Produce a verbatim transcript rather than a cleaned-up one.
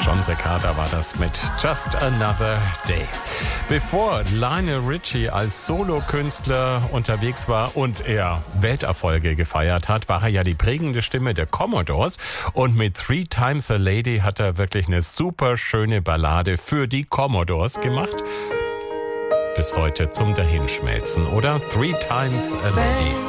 John Cicada war das mit Just Another Day. Bevor Lionel Richie als Solokünstler unterwegs war und er Welterfolge gefeiert hat, war er ja die prägende Stimme der Commodores. Und mit Three Times a Lady hat er wirklich eine super schöne Ballade für die Commodores gemacht. Bis heute zum Dahinschmelzen, oder? Three Times a Lady.